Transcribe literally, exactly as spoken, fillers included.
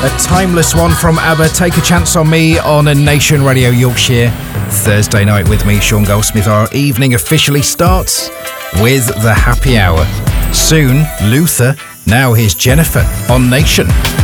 A timeless one from ABBA, Take a Chance on Me on a Nation Radio Yorkshire. Thursday night with me, Sean Goldsmith. Our evening officially starts with the happy hour. Soon, Luther. Now here's Jennifer on Nation.